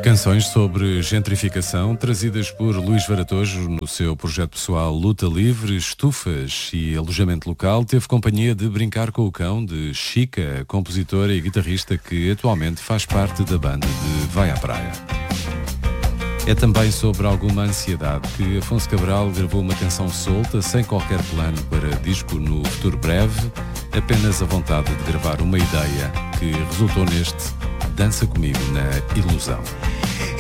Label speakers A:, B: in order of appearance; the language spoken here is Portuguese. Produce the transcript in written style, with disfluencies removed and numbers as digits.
A: Canções sobre gentrificação trazidas por Luís Varatojo no seu projeto pessoal Luta Livre, Estufas e Alojamento Local. Teve companhia de Brincar com o Cão, de Chica, compositora e guitarrista que atualmente faz parte da banda de Vai à Praia. É também sobre alguma ansiedade que Afonso Cabral gravou uma canção solta, sem qualquer plano para disco no futuro breve, apenas a vontade de gravar uma ideia que resultou neste Dança Comigo na Ilusão.